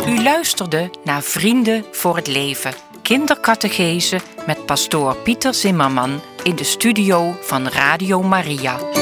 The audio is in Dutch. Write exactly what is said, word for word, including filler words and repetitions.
U luisterde naar Vrienden voor het Leven, kindercatechese met pastoor Pieter Zimmerman in de studio van Radio Maria.